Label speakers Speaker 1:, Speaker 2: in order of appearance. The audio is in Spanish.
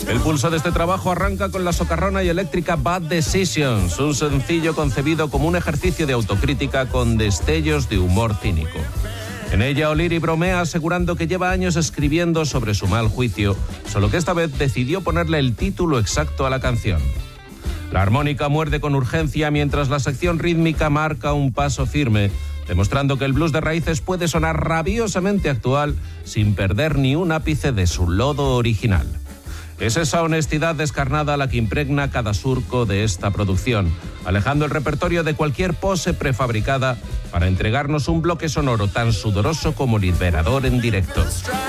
Speaker 1: El pulso de este trabajo arranca con la socarrona y eléctrica Bad Decisions, un sencillo concebido como un ejercicio de autocrítica con destellos de humor cínico. En ella, O'Leary bromea asegurando que lleva años escribiendo sobre su mal juicio, solo que esta vez decidió ponerle el título exacto a la canción. La armónica muerde con urgencia mientras la sección rítmica marca un paso firme, demostrando que el blues de raíces puede sonar rabiosamente actual sin perder ni un ápice de su lodo original. Es esa honestidad descarnada la que impregna cada surco de esta producción, alejando el repertorio de cualquier pose prefabricada para entregarnos un bloque sonoro tan sudoroso como liberador en directo.